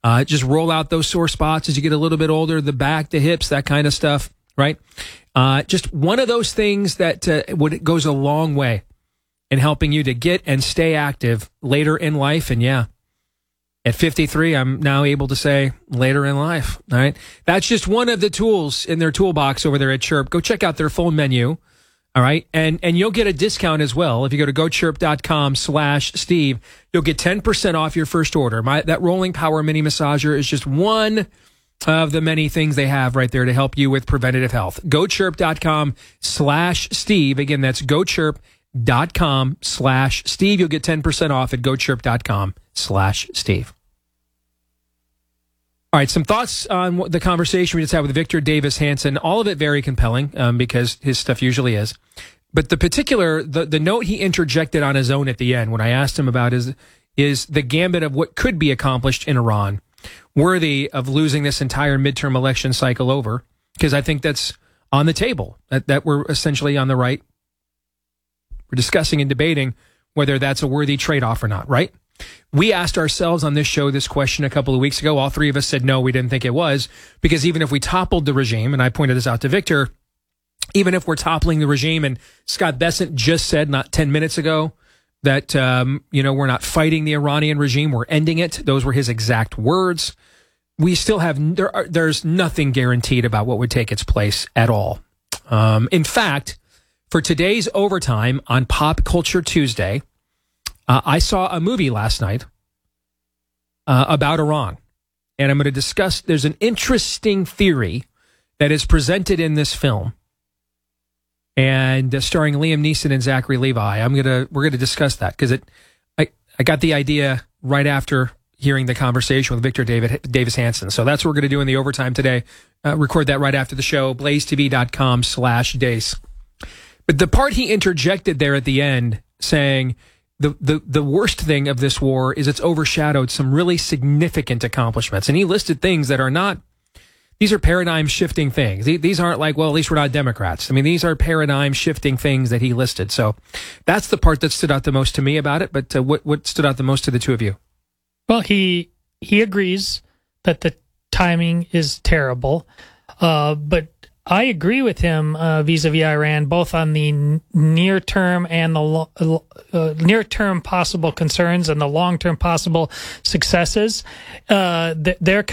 Just roll out those sore spots as you get a little bit older, the back, the hips, that kind of stuff, right? Just one of those things that goes a long way in helping you to get and stay active later in life. And yeah, at 53, I'm now able to say later in life, all right? That's just one of the tools in their toolbox over there at Chirp. Go check out their full menu, all right? And you'll get a discount as well. If you go to gochirp.com/Steve, you'll get 10% off your first order. That Rolling Power Mini Massager is just one of the many things they have right there to help you with preventative health. gochirp.com/Steve. Again, that's gochirp.com/Steve. You'll get 10% off at gochirp.com/Steve. All right, some thoughts on the conversation we just had with Victor Davis Hanson. All of it very compelling because his stuff usually is. But the note he interjected on his own at the end when I asked him about is the gambit of what could be accomplished in Iran, worthy of losing this entire midterm election cycle over, because I think that's on the table, that we're essentially on the right. We're discussing and debating whether that's a worthy trade-off or not, right? We asked ourselves on this show this question a couple of weeks ago. All three of us said no, we didn't think it was, because even if we toppled the regime, and I pointed this out to Victor, even if we're toppling the regime, and Scott Bessent just said not 10 minutes ago that, we're not fighting the Iranian regime, we're ending it. Those were his exact words. We still have, there's nothing guaranteed about what would take its place at all. In fact, for today's overtime on Pop Culture Tuesday, I saw a movie last night about Iran, and I'm going to discuss, there's an interesting theory that is presented in this film, and starring Liam Neeson and Zachary Levi. We're going to discuss that because I got the idea right after hearing the conversation with Victor Davis Hanson. So that's what we're going to do in the overtime today. Record that right after the show, blazetv.com/dace. But the part he interjected there at the end saying the worst thing of this war is it's overshadowed some really significant accomplishments. And he listed things that are not, these are paradigm shifting things. These aren't like, well, at least we're not Democrats. I mean, these are paradigm shifting things that he listed. So that's the part that stood out the most to me about it. But what stood out the most to the two of you? Well, he agrees that the timing is terrible. But I agree with him vis-a-vis Iran, both on the near-term and the near-term possible concerns and the long-term possible successes. Their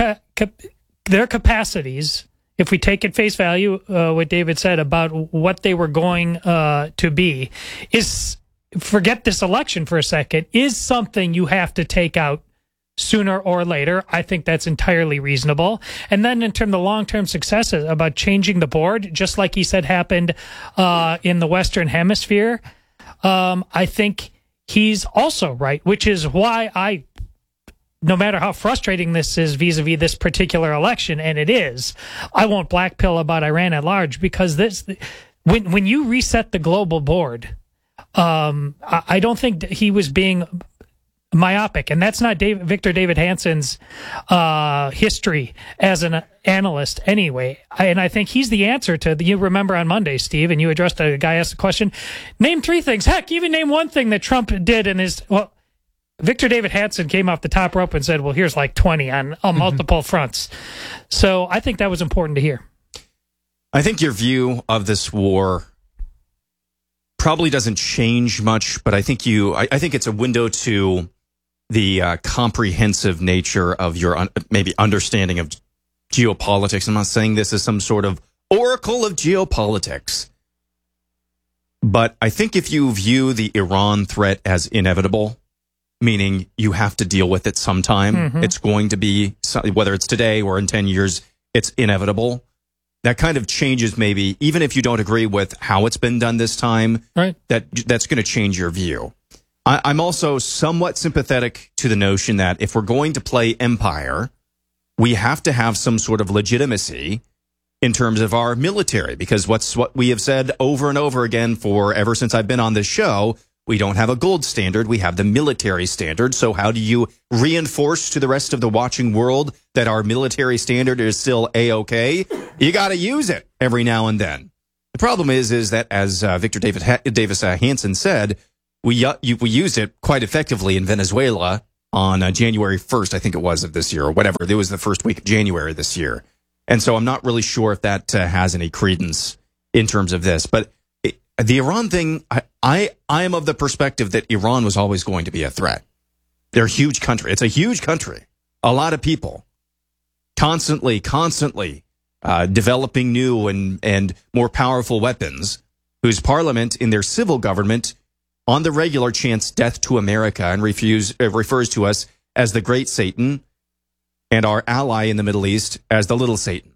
capacities, if we take at face value what David said about what they were going to be, is, forget this election for a second, is something you have to take out sooner or later. I think that's entirely reasonable. And then in terms of the long-term successes about changing the board, just like he said happened in the Western Hemisphere, I think he's also right, which is why no matter how frustrating this is vis-a-vis this particular election, and it is, I won't blackpill about Iran at large, because when you reset the global board, I don't think he was being myopic, and that's not Victor David Hanson's history as an analyst anyway. And I think he's the answer to you remember on Monday, Steve, and you addressed a guy asked the question, name three things. Heck, even name one thing that Trump did in his, well, Victor David Hanson came off the top rope and said, well, here's like 20 on multiple fronts. So I think that was important to hear. I think your view of this war probably doesn't change much, but I think it's a window to the comprehensive nature of your maybe understanding of geopolitics. I'm not saying this is some sort of oracle of geopolitics, but I think if you view the Iran threat as inevitable, meaning you have to deal with it sometime, it's going to be, whether it's today or in 10 years, it's inevitable. That kind of changes maybe, even if you don't agree with how it's been done this time, right? That's going to change your view. I'm also somewhat sympathetic to the notion that if we're going to play empire, we have to have some sort of legitimacy in terms of our military, because what we have said over and over again ever since I've been on this show, we don't have a gold standard, we have the military standard. So how do you reinforce to the rest of the watching world that our military standard is still A-OK? You got to use it every now and then. The problem is that, as Victor Davis Hanson said, we used it quite effectively in Venezuela on January 1st, I think it was, of this year, or whatever. It was the first week of January this year. And so I'm not really sure if that has any credence in terms of this. But the Iran thing, I am of the perspective that Iran was always going to be a threat. They're a huge country. It's a huge country. A lot of people constantly developing new and more powerful weapons, whose parliament in their civil government on the regular chants death to America and refers to us as the great Satan and our ally in the Middle East as the little Satan.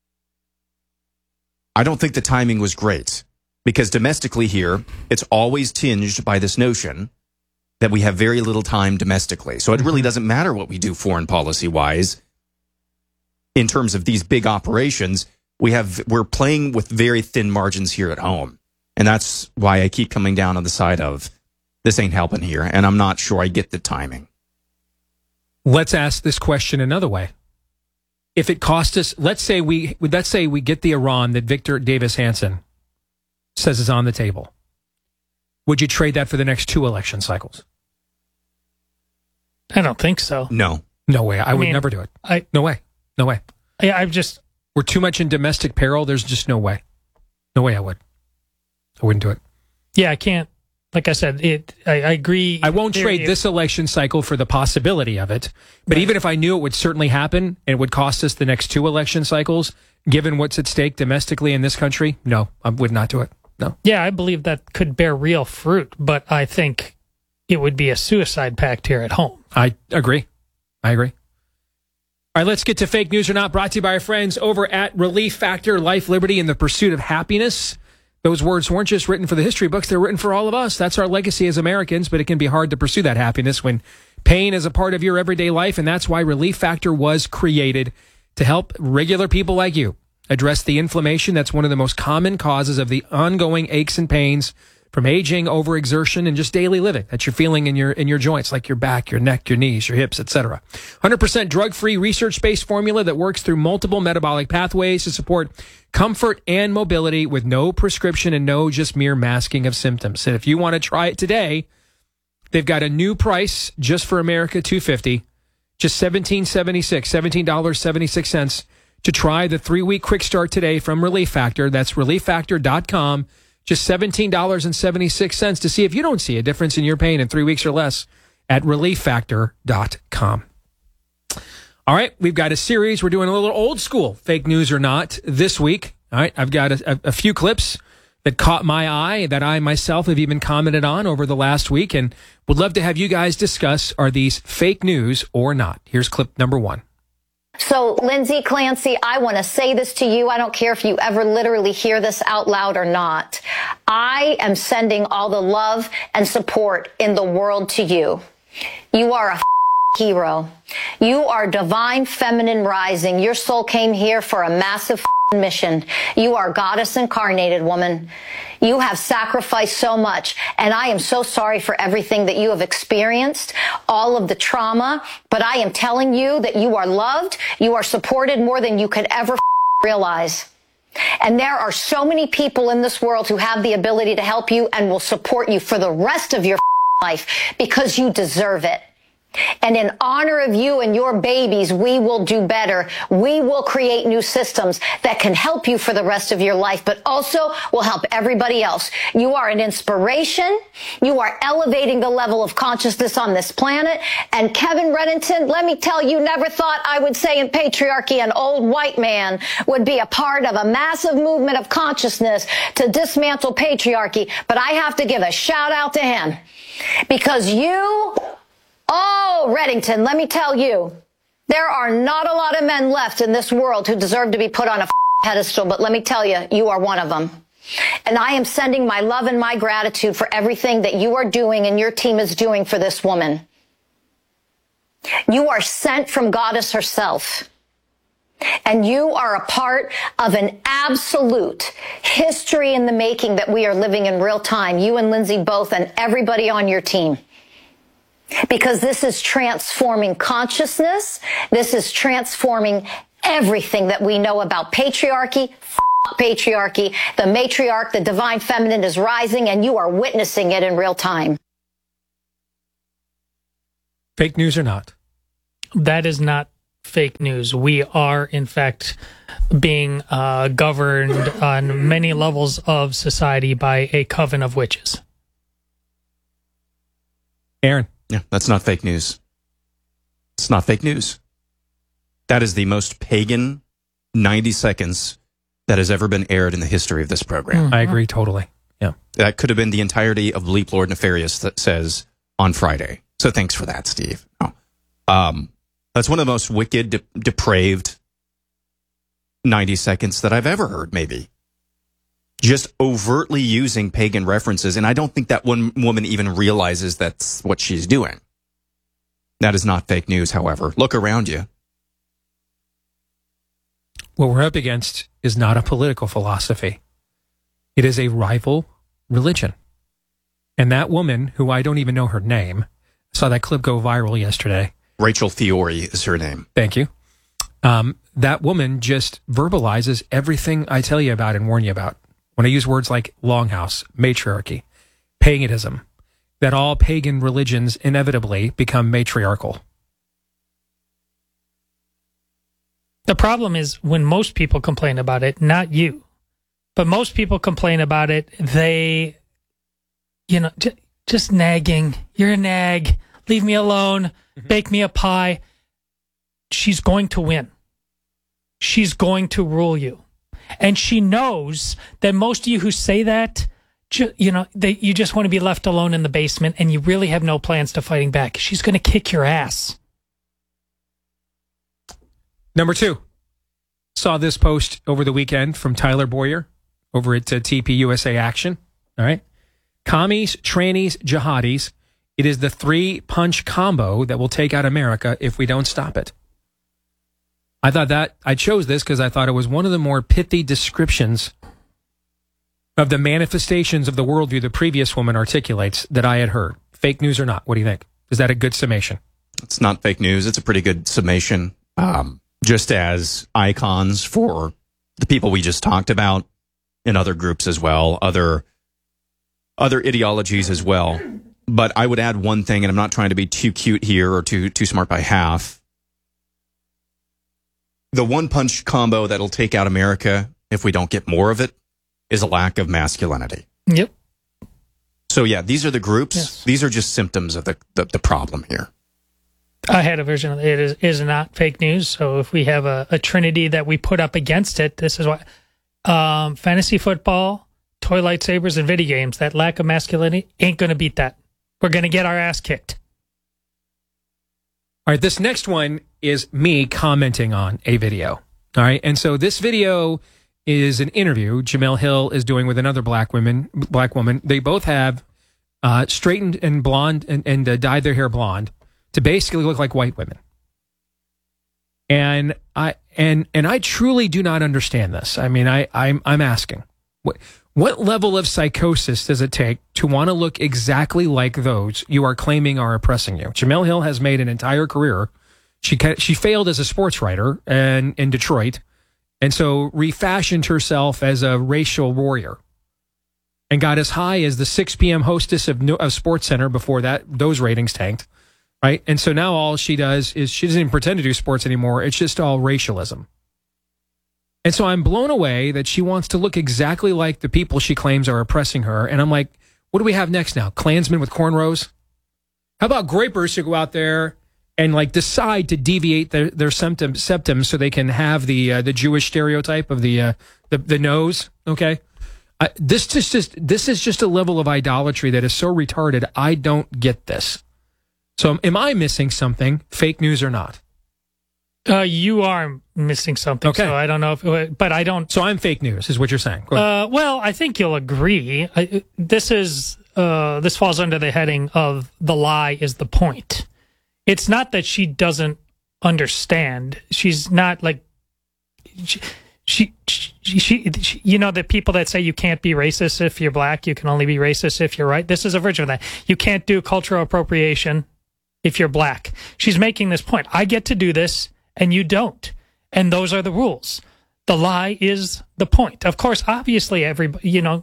I don't think the timing was great, because domestically here, it's always tinged by this notion that we have very little time domestically. So it really doesn't matter what we do foreign policy-wise. In terms of these big operations, we're playing with very thin margins here at home. And that's why I keep coming down on the side of this ain't helping here, and I'm not sure I get the timing. Let's ask this question another way. If it cost us, let's say we get the Iran that Victor Davis Hanson says is on the table. Would you trade that for the next 2 election cycles? I don't think so. No. No way. I would never do it. No way. No way. We're too much in domestic peril. There's just no way. No way I would. I wouldn't do it. Yeah, I can't. Like I said, I agree. I won't trade this election cycle for the possibility of it. But right. Even if I knew it would certainly happen and it would cost us the next 2 election cycles, given what's at stake domestically in this country, no, I would not do it. No. Yeah, I believe that could bear real fruit, but I think it would be a suicide pact here at home. I agree. All right, let's get to Fake News or Not, brought to you by our friends over at Relief Factor, Life, Liberty, and the Pursuit of Happiness. Those words weren't just written for the history books, they're written for all of us. That's our legacy as Americans, but it can be hard to pursue that happiness when pain is a part of your everyday life, and that's why Relief Factor was created, to help regular people like you address the inflammation that's one of the most common causes of the ongoing aches and pains from aging, overexertion, and just daily living that you're feeling in your joints, like your back, your neck, your knees, your hips, etc. 100% drug-free, research-based formula that works through multiple metabolic pathways to support comfort and mobility with no prescription and no just mere masking of symptoms. And if you want to try it today, they've got a new price just for America, $250, just $17.76 to try the 3-week quick start today from Relief Factor. That's relieffactor.com. Just $17.76 to see if you don't see a difference in your pain in 3 weeks or less at relieffactor.com. All right, we've got a series. We're doing a little old school Fake News or Not this week. All right, I've got a few clips that caught my eye that I myself have even commented on over the last week, and would love to have you guys discuss, are these fake news or not? Here's clip number 1. So, Lindsay Clancy, I want to say this to you. I don't care if you ever literally hear this out loud or not. I am sending all the love and support in the world to you. You are a hero. You are divine feminine rising. Your soul came here for a massive mission. You are goddess incarnated, woman. You have sacrificed so much, and I am so sorry for everything that you have experienced, all of the trauma, but I am telling you that you are loved, you are supported more than you could ever realize. And there are so many people in this world who have the ability to help you and will support you for the rest of your life because you deserve it. And in honor of you and your babies, we will do better. We will create new systems that can help you for the rest of your life, but also will help everybody else. You are an inspiration. You are elevating the level of consciousness on this planet. And Kevin Reddington, let me tell you, never thought I would say in patriarchy an old white man would be a part of a massive movement of consciousness to dismantle patriarchy. But I have to give a shout out to him because Reddington, let me tell you, there are not a lot of men left in this world who deserve to be put on a pedestal, but let me tell you, you are one of them. And I am sending my love and my gratitude for everything that you are doing and your team is doing for this woman. You are sent from Goddess herself. And you are a part of an absolute history in the making that we are living in real time, you and Lindsay both, and everybody on your team. Because this is transforming consciousness. This is transforming everything that we know about patriarchy. Patriarchy. The matriarch, the divine feminine is rising, and you are witnessing it in real time. Fake news or not? That is not fake news. We are, in fact, being governed on many levels of society by a coven of witches. Aaron? Yeah, that's not fake news. It's not fake news. That is the most pagan 90 seconds that has ever been aired in the history of this program. I agree totally. Yeah. That could have been the entirety of Bleep Lord Nefarious that says on Friday. So thanks for that, Steve. That's one of the most wicked, depraved 90 seconds that I've ever heard, maybe. Just overtly using pagan references, and I don't think that one woman even realizes that's what she's doing. That is not fake news, however. Look around you. What we're up against is not a political philosophy. It is a rival religion. And that woman, who I don't even know her name, saw that clip go viral yesterday. Rachel Fiore is her name. Thank you. That woman just verbalizes everything I tell you about and warn you about. When I use words like longhouse, matriarchy, paganism, that all pagan religions inevitably become matriarchal. The problem is when most people complain about it, not you, but most people complain about it, they, just nagging. You're a nag. Leave me alone. Bake me a pie. She's going to win. She's going to rule you. And she knows that most of you who say that, you just want to be left alone in the basement and you really have no plans to fighting back. She's going to kick your ass. Number 2. Saw this post over the weekend from Tyler Boyer over at TPUSA Action. All right. Commies, trannies, jihadis. It is the 3-punch combo that will take out America if we don't stop it. I chose this because I thought it was one of the more pithy descriptions of the manifestations of the worldview the previous woman articulates that I had heard. Fake news or not? What do you think? Is that a good summation? It's not fake news. It's a pretty good summation. Just as icons for the people we just talked about in other groups as well, other ideologies as well. But I would add one thing, and I'm not trying to be too cute here or too smart by half. The one-punch combo that'll take out America, if we don't get more of it, is a lack of masculinity. Yep. So, yeah, these are the groups. Yes. These are just symptoms of the problem here. I had a version of it is not fake news. So if we have a trinity that we put up against it, this is why. Fantasy football, toy lightsabers, and video games, that lack of masculinity ain't going to beat that. We're going to get our ass kicked. All right, this next one is me commenting on a video. All right, and so this video is an interview Jemele Hill is doing with another black woman. They both have straightened and blonde and dyed their hair blonde to basically look like white women. And I truly do not understand this. I mean, I'm asking, what level of psychosis does it take to want to look exactly like those you are claiming are oppressing you? Jemele Hill has made an entire career. She failed as a sports writer in Detroit, and so refashioned herself as a racial warrior, and got as high as the 6 p.m. hostess of SportsCenter before those ratings tanked, right? And so now all she does is she doesn't even pretend to do sports anymore. It's just all racialism. And so I'm blown away that she wants to look exactly like the people she claims are oppressing her. And I'm like, what do we have next now? Klansmen with cornrows? How about Grapers who go out there and like decide to deviate their septum so they can have the Jewish stereotype of the nose? Okay, this is just a level of idolatry that is so retarded. I don't get this. So am I missing something? Fake news or not? You are missing something. Okay. So I don't know but I don't. So I'm fake news, is what you're saying. Well, I think you'll agree. This falls under the heading of the lie is the point. It's not that she doesn't understand. She's not like she the people that say you can't be racist if you're black, you can only be racist if you're white. This is a version of that. You can't do cultural appropriation if you're black. She's making this point. I get to do this and you don't. And those are the rules. The lie is the point. Of course, obviously, everybody,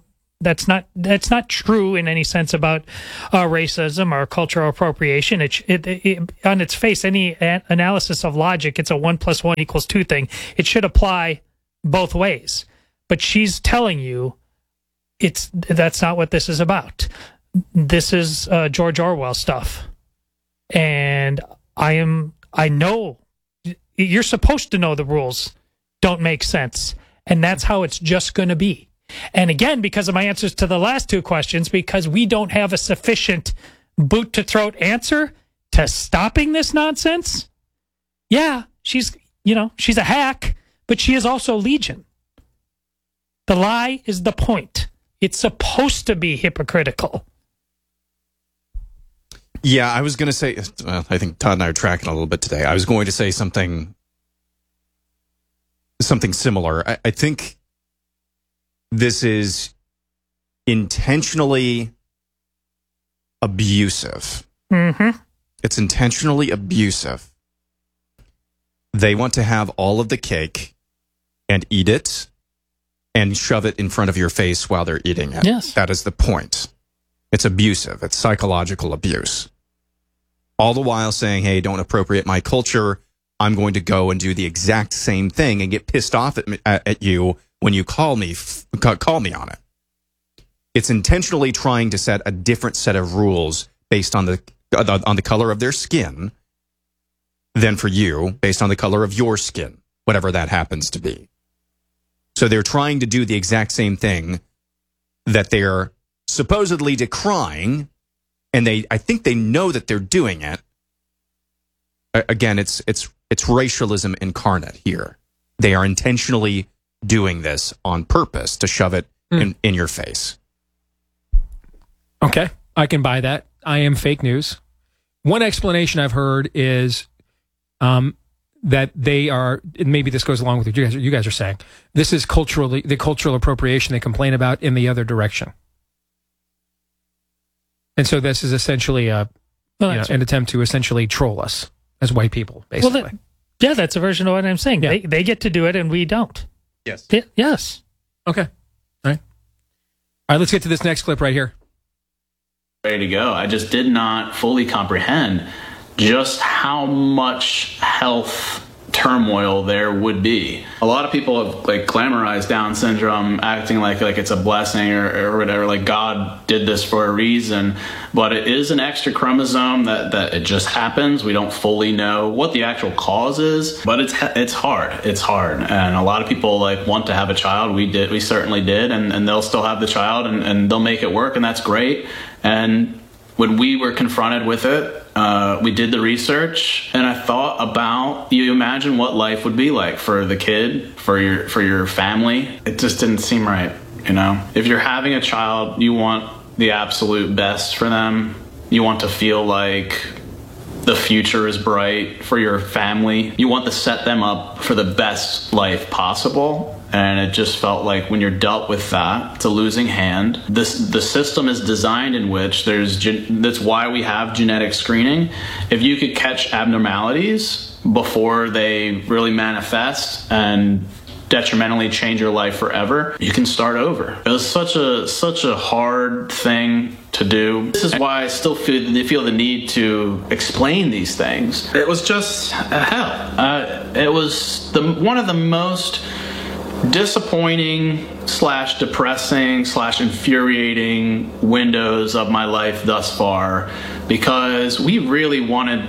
That's not true in any sense about racism or cultural appropriation. It on its face, any analysis of logic, it's a 1 + 1 = 2 thing. It should apply both ways. But she's telling you that's not what this is about. This is George Orwell stuff. And I know you're supposed to know the rules don't make sense. And that's how it's just going to be. And again, because of my answers to the last two questions, because we don't have a sufficient boot-to-throat answer to stopping this nonsense, yeah, she's a hack, but she is also Legion. The lie is the point. It's supposed to be hypocritical. Yeah, I was going to say, I think Todd and I are tracking a little bit today. I was going to say something similar. I think this is intentionally abusive. Mm-hmm. It's intentionally abusive. They want to have all of the cake and eat it and shove it in front of your face while they're eating it. Yes. That is the point. It's abusive. It's psychological abuse. All the while saying, hey, don't appropriate my culture. I'm going to go and do the exact same thing and get pissed off at you when you call me on it. It's intentionally trying to set a different set of rules based on the color of their skin than for you based on the color of your skin, whatever that happens to be. So they're trying to do the exact same thing that they're supposedly decrying, and I think they know that they're doing it. Again, it's racialism incarnate here. They are intentionally doing this on purpose to shove it in your face. Okay, I can buy that. I am fake news. One explanation I've heard is that they are, and maybe this goes along with what you guys are saying, this is the cultural appropriation they complain about in the other direction. And so this is essentially an attempt to essentially troll us as white people, basically. Well, that's a version of what I'm saying. Yeah. They get to do it and we don't. Yes. Yes. Okay. All right, let's get to this next clip right here. Ready to go. I just did not fully comprehend just how much health turmoil there would be. A lot of people have glamorized Down syndrome, acting like it's a blessing or whatever, like God did this for a reason. But it is an extra chromosome that it just happens. We don't fully know what the actual cause is, but it's hard. It's hard. And a lot of people want to have a child. We certainly did, and they'll still have the child and they'll make it work, and that's great. And when we were confronted with it, we did the research, and I thought about, you imagine what life would be like for the kid, for your family. It just didn't seem right, If you're having a child, you want the absolute best for them. You want to feel like the future is bright for your family. You want to set them up for the best life possible. And it just felt like when you're dealt with that, it's a losing hand. The system is designed in which that's why we have genetic screening. If you could catch abnormalities before they really manifest and detrimentally change your life forever, you can start over. It was such a hard thing to do. This is why I still feel the need to explain these things. It was just hell. It was one of the most disappointing / depressing / infuriating windows of my life thus far, because we really wanted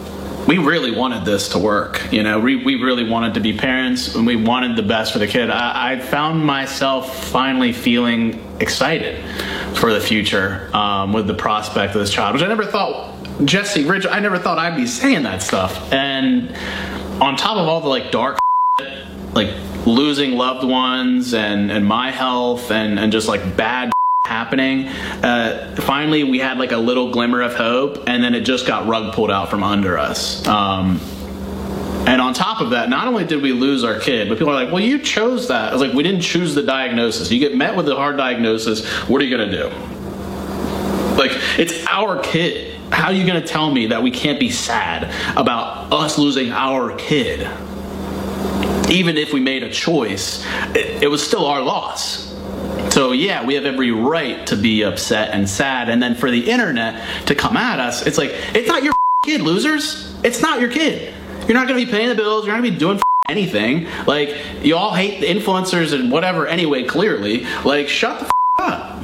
this to work. We really wanted to be parents, and we wanted the best for the kid. I found myself finally feeling excited for the future with the prospect of this child, which I never thought, Jesse, Rich, I never thought I'd be saying that stuff. And on top of all the dark shit, losing loved ones and my health and just bad happening, finally we had a little glimmer of hope, and then it just got rug pulled out from under us. And on top of that, not only did we lose our kid, but people are well, you chose that. I was we didn't choose the diagnosis. You get met with a hard diagnosis, what are you going to do? It's our kid. How are you going to tell me that we can't be sad about us losing our kid? Even if we made a choice, it was still our loss. So yeah, we have every right to be upset and sad. And then for the internet to come at us, it's like, it's not your kid, losers. It's not your kid. You're not going to be paying the bills. You're not going to be doing anything. Like, you all hate the influencers and whatever anyway, clearly. Like, shut the up.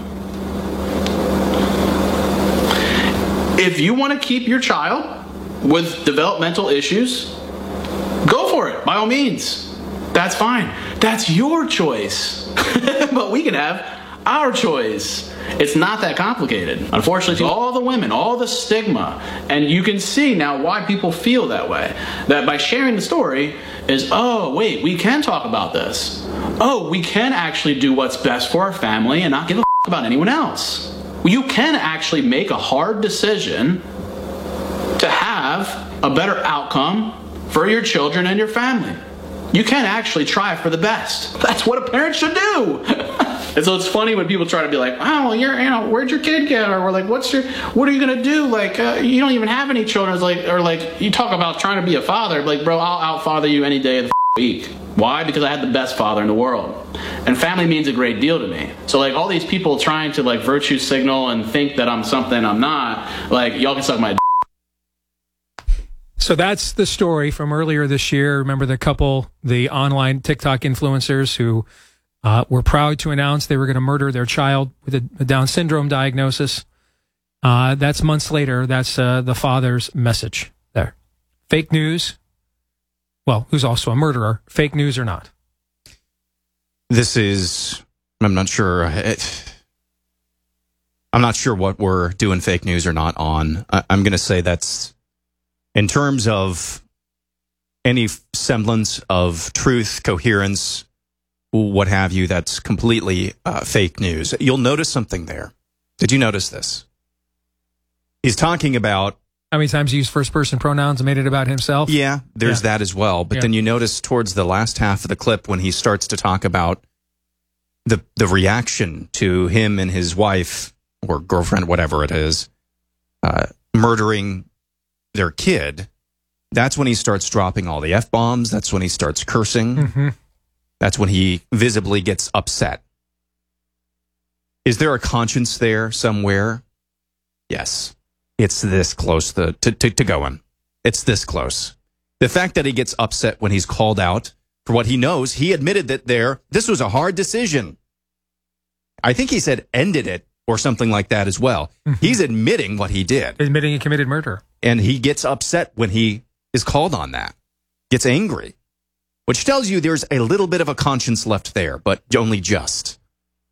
If you want to keep your child with developmental issues, go for it, by all means. That's fine. That's your choice. But we can have our choice. It's not that complicated. Unfortunately, all the women, all the stigma, and you can see now why people feel that way. That by sharing the story is, oh, wait, we can talk about this. Oh, we can actually do what's best for our family and not give a about anyone else. You can actually make a hard decision to have a better outcome for your children and your family. You can actually try for the best. That's what a parent should do. And so it's funny when people try to be like, oh, where'd your kid get? Or we're like, what are you going to do? Like, you don't even have any children. It's like, or like, you talk about trying to be a father. Like, bro, I'll out-father you any day of the week. Why? Because I had the best father in the world. And family means a great deal to me. So like all these people trying to like virtue signal and think that I'm something I'm not, like, y'all can suck my So that's the story from earlier this year. Remember the couple, the online TikTok influencers who were proud to announce they were going to murder their child with a Down syndrome diagnosis. That's months later. That's the father's message there. Fake news. Well, who's also a murderer. Fake news or not. This is, I'm not sure. I'm not sure what we're doing fake news or not on. I'm going to say that's, in terms of any semblance of truth, coherence, what have you, that's completely fake news. You'll notice something there. Did you notice this? He's talking about... How many times he used first-person pronouns and made it about himself? Yeah, there's that as well. But then you notice towards the last half of the clip when he starts to talk about the reaction to him and his wife, or girlfriend, whatever it is, murdering their kid, that's when he starts dropping all the F-bombs. That's when he starts cursing. Mm-hmm. That's when he visibly gets upset. Is there a conscience there somewhere? Yes. It's this close to going. It's this close. The fact that he gets upset when he's called out for what he knows, he admitted that this was a hard decision. I think he said ended it or something like that as well. Mm-hmm. He's admitting what he did. Admitting he committed murder. And he gets upset when he is called on that. Gets angry. Which tells you there's a little bit of a conscience left there, but only just.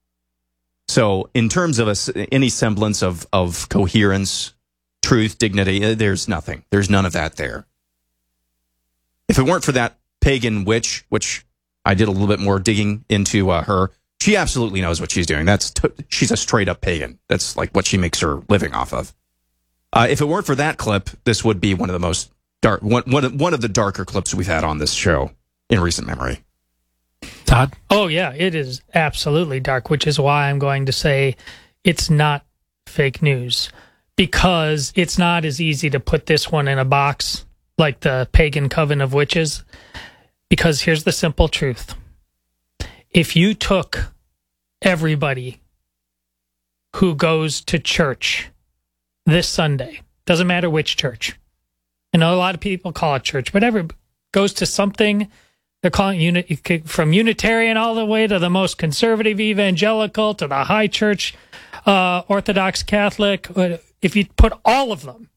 So in terms of any semblance of coherence, truth, dignity, there's nothing. There's none of that there. If it weren't for that pagan witch, which I did a little bit more digging into her, she absolutely knows what she's doing. She's a straight up pagan. That's like what she makes her living off of. If it weren't for that clip, this would be one of the most dark, one of the darker clips we've had on this show in recent memory. Todd? Oh, yeah, it is absolutely dark, which is why I'm going to say it's not fake news, because it's not as easy to put this one in a box like the pagan coven of witches, because here's the simple truth. If you took everybody who goes to church this Sunday, doesn't matter which church, I know a lot of people call it church, but everybody goes to something. They're calling from Unitarian all the way to the most conservative evangelical to the high church, Orthodox Catholic. If you put all of them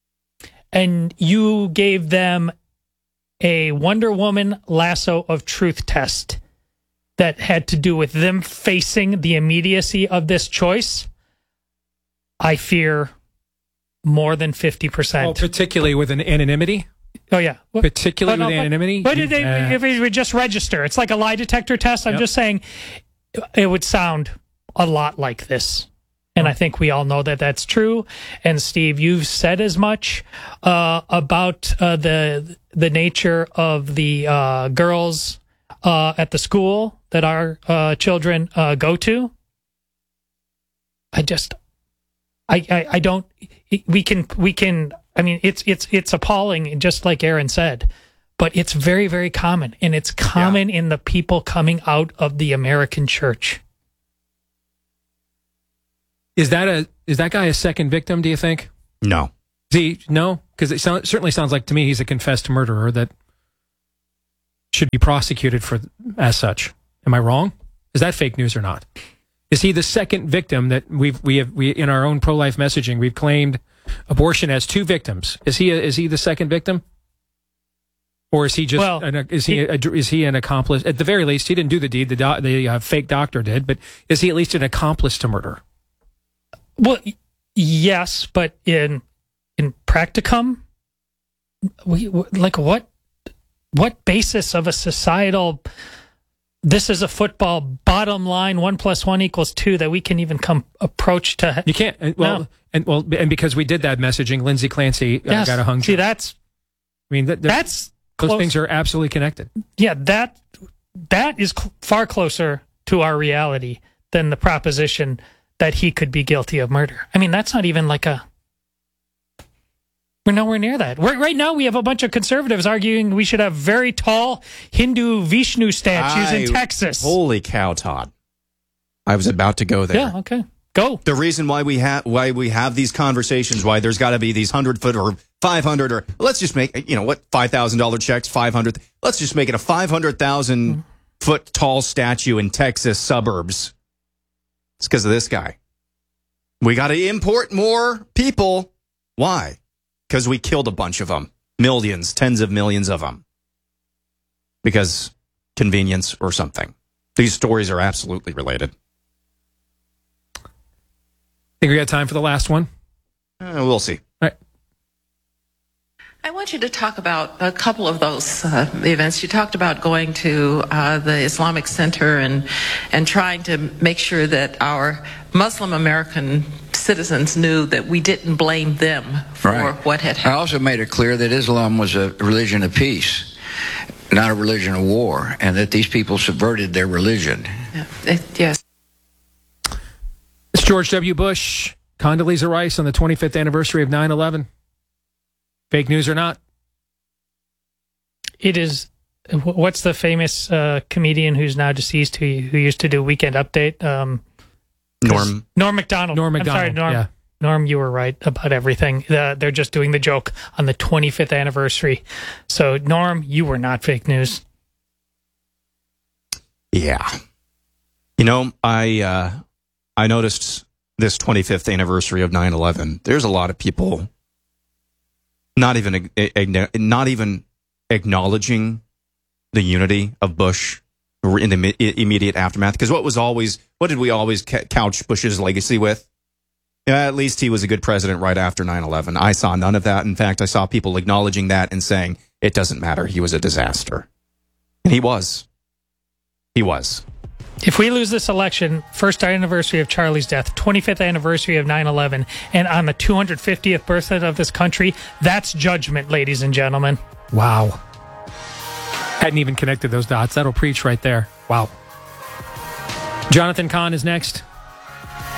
and you gave them a Wonder Woman lasso of truth test that had to do with them facing the immediacy of this choice, I fear more than 50%. Oh, particularly with an anonymity? Oh, yeah. Particularly with anonymity? But if it would just register, it's like a lie detector test. I'm just saying it would sound a lot like this. And I think we all know that that's true. And Steve, you've said as much about the nature of the girls at the school that our children go to. I don't. We can. I mean, it's appalling, just like Aaron said, but it's very, very common, and it's common in the people coming out of the American church. Is that guy a second victim, do you think? No. No? Because it certainly sounds like to me he's a confessed murderer that should be prosecuted for as such. Am I wrong? Is that fake news or not? Is he the second victim that we in our own pro-life messaging we've claimed abortion has two victims? Is he the second victim? Or is he just is he an accomplice? At the very least, he didn't do the deed. The fake doctor did, but is he at least an accomplice to murder? Well, yes, but in practicum, what basis of a societal? This is a football bottom line 1 + 1 = 2 that we can even come approach to. You can't. And because we did that messaging, Lindsay Clancy got a hung jury. See, that's those things are absolutely connected. Yeah, that is far closer to our reality than the proposition that he could be guilty of murder. I mean, that's not even we're nowhere near that. Right now, we have a bunch of conservatives arguing we should have very tall Hindu Vishnu statues in Texas. Holy cow, Todd. I was about to go there. Yeah, okay. Go. The reason why we have these conversations, why there's got to be these 100-foot or 500 or let's just make $5,000 checks, 500. Let's just make it a 500,000-foot tall statue in Texas suburbs. It's because of this guy. We got to import more people. Why? Because we killed a bunch of them. Millions, tens of millions of them. Because convenience or something. These stories are absolutely related. Think we got time for the last one? We'll see. All right. I want you to talk about a couple of those events. You talked about going to the Islamic Center and trying to make sure that our Muslim American citizens knew that we didn't blame them for what had happened. I also made it clear that Islam was a religion of peace, not a religion of war, and that these people subverted their religion. Yes. It's George W. Bush, Condoleezza Rice on the 25th anniversary of 9/11. Fake news or not? It is. What's the famous comedian who's now deceased who used to do Weekend Update? Norm Macdonald. Norm Macdonald. I'm sorry, Norm. Yeah. Norm, you were right about everything. They're just doing the joke on the 25th anniversary. So, Norm, you were not fake news. Yeah. I noticed this 25th anniversary of 9/11. There's a lot of people not even acknowledging the unity of Bush in the immediate aftermath. Because what did we always couch Bush's legacy with? Yeah, at least he was a good president right after 9/11. I saw none of that. In fact, I saw people acknowledging that and saying, it doesn't matter. He was a disaster. And he was. He was. If we lose this election, first anniversary of Charlie's death, 25th anniversary of 9/11, and on the 250th birthday of this country, that's judgment, ladies and gentlemen. Wow. Hadn't even connected those dots. That'll preach right there. Wow. Jonathan Cahn is next.